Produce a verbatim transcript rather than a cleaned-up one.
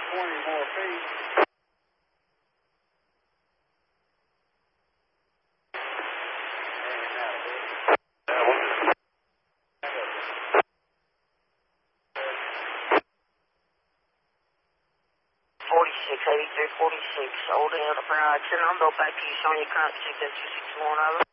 twenty more feet. forty-six, eighty-three, forty-six. Holding out the fire. I'll go back to you, showing your current six at two six one, over.